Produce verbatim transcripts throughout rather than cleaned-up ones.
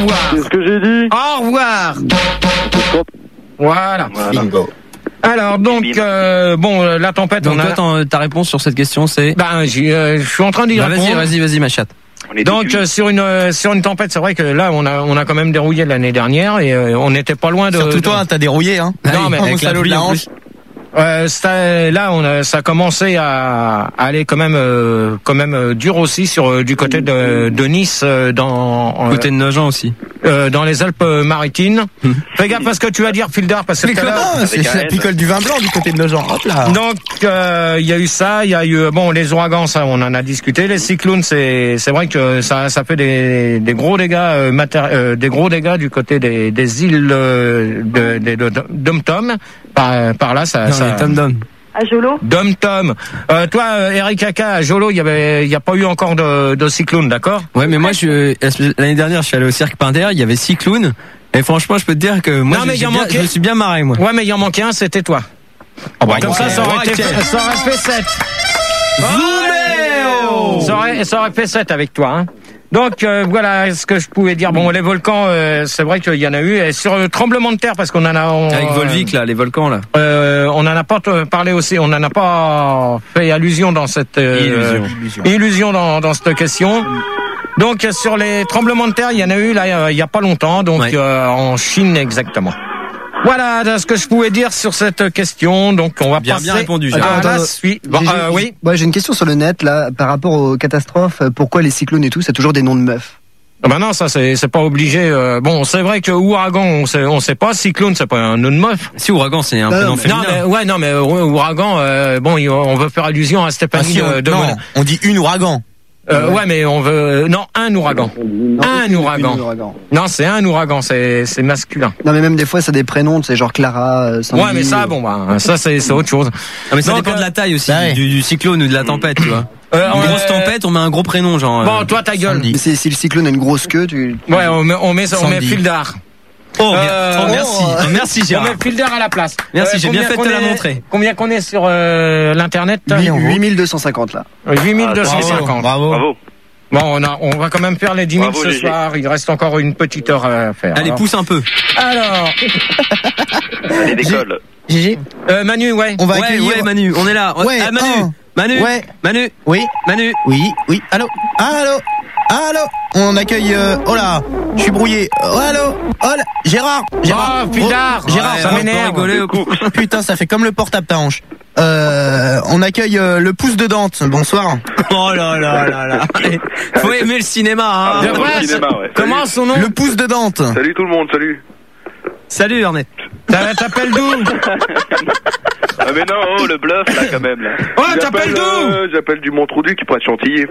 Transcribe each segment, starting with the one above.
revoir. C'est ce que j'ai dit. Au revoir. Voilà. Bingo. Alors donc euh, bon euh, la tempête. Donc on a... toi, ta réponse sur cette question, c'est. Ben j'y, euh, je suis en train d'y bah, répondre. Vas-y, vas-y, vas-y, ma chatte. Donc euh, sur une euh, sur une tempête, c'est vrai que là on a on a quand même dérouillé l'année dernière et euh, on n'était pas loin de. Surtout toi, de... t'as dérouillé, hein. Non mais avec la pluie en plus. Euh, ça, là, on a, ça a commencé à, à aller quand même, euh, quand même euh, dur aussi sur euh, du côté de, de Nice, euh, dans euh, côté de Nogent aussi, euh, dans les Alpes-Maritimes. Mmh. Fais gaffe à ce que tu vas dire, Filder, parce que ah, c'est la picole du vin blanc du côté de Nogent. Hop là. Donc, il euh, y a eu ça, il y a eu bon les ouragans, ça, on en a discuté. Les cyclones, c'est c'est vrai que ça ça fait des des gros dégâts, euh, mater, euh, des gros dégâts du côté des des îles euh, de de, de, de Dom-Tom. Par, par là, ça. Non, ça... Tom-Dom. À Jolo. Dom-Tom. Euh, toi, euh, Eric Kaka, à Jolo, il y avait, il y a pas eu encore de, de cyclone, d'accord? Ouais, mais moi, je, l'année dernière, je suis allé au Cirque Pinder, il y avait cyclone, et franchement, je peux te dire que moi, non, je, mais bien, manquait... je me suis bien marré, moi. Ouais, mais il en manquait un, c'était toi. Oh, bah, comme ouais, ça, ça aurait, ouais, été, okay. ça aurait fait sept. Zooméo ça aurait, ça aurait fait sept avec toi, hein. Donc euh, voilà ce que je pouvais dire. Bon, les volcans, euh, c'est vrai qu'il y en a eu. Et sur le tremblement de terre, parce qu'on en a... On, Avec Volvic, là, les volcans, là. Euh, on en a pas parlé aussi, on en a pas fait allusion dans cette... Euh, illusion. Illusion dans, dans cette question. Donc sur les tremblements de terre, il y en a eu là il y a pas longtemps, donc ouais. euh, en Chine exactement. Voilà ce que je pouvais dire sur cette question. Donc on va bien, passer bien répondu, à attends, la attends, suite. Bon, j'ai, euh, oui. Moi, j'ai une question sur le net là par rapport aux catastrophes. Pourquoi les cyclones et tout, c'est toujours des noms de meufs? Ah ben non, ça c'est c'est pas obligé. Euh, bon, c'est vrai que ouragan, on sait on sait pas. Cyclone, c'est pas un nom de meuf. Si ouragan, c'est un prénom féminin. Non mais ouais, non mais ouragan. Euh, bon, on veut faire allusion à Stéphanie ah, si, on, de. Non, on dit une ouragan. Euh, ouais. ouais, mais on veut non un ouragan. Non, un une, ouragan. Une ouragan. Non, c'est un ouragan, c'est c'est masculin. Non, mais même des fois, c'est des prénoms, c'est genre Clara, Sandy. Ouais, mais ça, bon, bah, ça c'est c'est autre chose. Ah, mais ça Donc, dépend euh, de la taille aussi, ouais. du, du cyclone ou de la tempête, tu vois. Euh, une euh, grosse tempête, on met un gros prénom, genre. Bon, euh, toi, ta gueule. Mais si, si le cyclone a une grosse queue, tu. Ouais, on met on met on met Fildar. Oh, euh, oh, merci, oh, merci Gérard. On met Fildar à la place. Merci, euh, j'ai bien fait de te la montrer. Combien qu'on est sur euh, l'internet? huit mille deux cent cinquante là. huit mille deux cent cinquante. Bravo. Bravo. Bon, on, a, on va quand même faire les dix mille Bravo, ce Gégé. soir. Il reste encore une petite heure à faire. Allez, alors. pousse un peu. Alors, Allez, décolle. Gégé, euh, Manu, ouais. On va Ouais, accueillir. ouais, Manu, on est là. Ouais, ah, Manu, un. Manu, Ouais. Manu, Oui, Manu. oui, oui. Allô, allô, allô. On accueille. Euh... Oh là, je suis brouillé. Oh, allô, oh là. Gérard, Gérard. Oh, Fildar. Oh, Gérard, Ouais, ça on peut m'énerve. rigoler au coup. Putain, ça fait comme le portable ta hanche. Euh, on accueille euh, le pouce de Dante. Bonsoir. Oh là là là là. Faut aimer le cinéma, hein. De Ah, quoi, le cinéma, ouais. Comment Salut. son nom? Le pouce de Dante. Salut tout le monde, salut. Salut, Ernest. T'a- T'appelles d'où? Ah mais non, oh, le bluff là quand même là. Oh, J'appelle, t'appelles d'où? euh, J'appelle du Montrou-Duc qui pourrait être chantilly.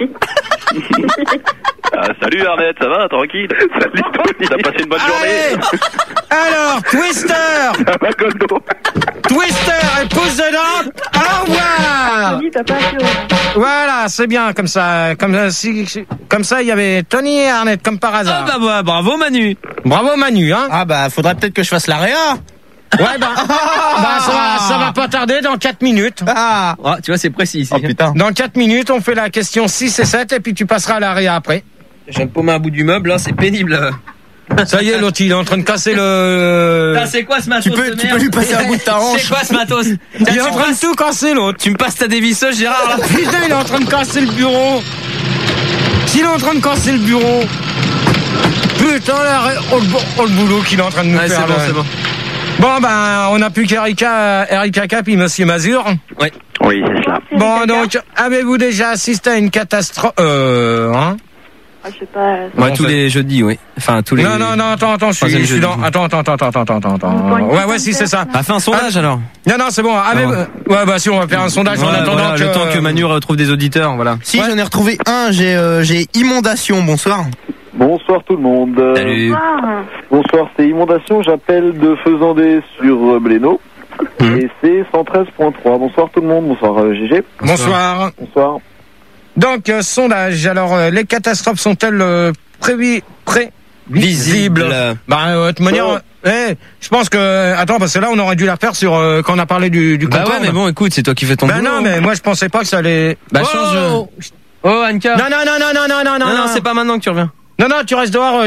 Ah, salut Arnett, ça va, tranquille? Salut Tony. T'as passé une bonne Allez. journée? Alors, Twister. Ça va, Goldo? Twister et pouce dedans. Au revoir. Tony, t'as pas assuré. Voilà, c'est bien comme ça. Comme ça, si, si- comme ça, il y avait Tony et Arnett, comme par Ah hasard. bah, bah bravo Manu. Bravo Manu, hein. Ah bah, faudrait peut-être que je fasse l'A R E A. Ouais, bah, bah ça, va, ça va pas tarder dans quatre minutes. Ah. Oh, tu vois, c'est précis ici. Oh putain. Dans quatre minutes, on fait la question six et sept et puis tu passeras à l'arrière après. J'ai le paume à bout du meuble, là, c'est pénible. Ça y est, l'autre, il est en train de casser le... Là, c'est quoi ce matos Tu peux, de tu merde peux lui passer un bout de ta hanche. C'est quoi ce matos? Il est en train de tout casser, l'autre. Tu me passes ta dévisseuse, Gérard, là? Putain, il est en train de casser le bureau. S'il est en train de casser le bureau. Putain, là, oh, le, oh, le boulot qu'il est en train de nous Ouais, faire. c'est bon, là. c'est bon. Bon, ben, on n'a plus qu'Erika, Erika Cap et Monsieur Mazur. Ouais. Oui, c'est ça. Bon, donc, avez-vous déjà assisté à une catastrophe, euh, hein? Ah, je sais pas. Ouais, tous les jeudis, oui. Enfin, tous les. Non, non, non, attends, attends, je suis, Troisième je suis jeudi. dans, attends, attends, attends, attends, attends, attends, attends. Ouais, ouais, si, c'est ça. Bah, fais un sondage, alors. Non, non, c'est bon. Avez, Ah ouais, bah, si, on va faire un sondage en Ouais, attendant voilà, que... le temps que Manu retrouve des auditeurs, voilà. Si, Ouais. j'en ai retrouvé un. J'ai, euh, j'ai inondation. Bonsoir. Bonsoir tout le monde. Salut. Ah, Bonsoir, c'est Inondation, j'appelle de Faisandé sur Blénaud. Mmh. Et c'est cent treize point trois. Bonsoir tout le monde, bonsoir euh, Gégé. Bonsoir. Bonsoir. Donc, euh, sondage. Alors, euh, les catastrophes sont-elles euh, prévi- prévisibles? Visible. Bah, euh, de toute manière, Oh. euh, eh, je pense que... Attends, parce que là, on aurait dû la faire sur... euh, quand on a parlé du, du Bah concours. ouais, mais bon, écoute, c'est toi qui fais ton Bah boulot. non, mais moi, je pensais pas que ça allait... Bah, Oh change. Oh, Anka. Non, non, non, non, non, non, non, Non, non, non, c'est pas maintenant que tu reviens. Non, non, tu restes dehors. euh,